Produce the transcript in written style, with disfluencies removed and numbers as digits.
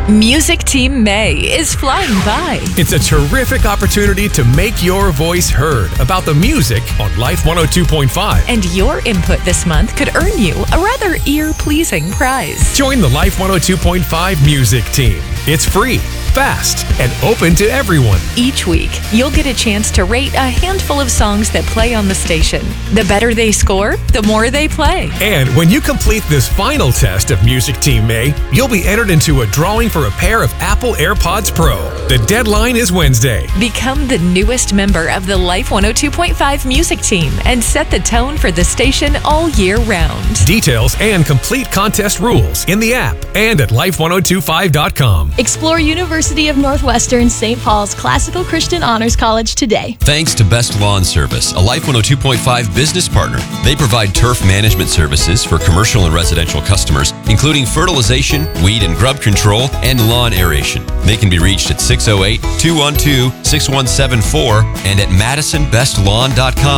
Music Team May is flying by. It's a terrific opportunity to make your voice heard about the music on Life 102.5. And your input this month could earn you a rather ear-pleasing prize. Join the Life 102.5 Music Team. It's free, fast, and open to everyone. Each week, you'll get a chance to rate a handful of songs that play on the station. The better they score, the more they play. And when you complete this final test of Music Team May, you'll be entered into a drawing for a pair of Apple AirPods Pro. The deadline is Wednesday. Become the newest member of the Life 102.5 Music Team and set the tone for the station all year round. Details and complete contest rules in the app and at life1025.com. Explore University of Northwestern St. Paul's Classical Christian Honors College today. Thanks to Best Lawn Service, a Life 102.5 business partner. They provide turf management services for commercial and residential customers, including fertilization, weed and grub control, and lawn aeration. They can be reached at 608-212-6174 and at madisonbestlawn.com.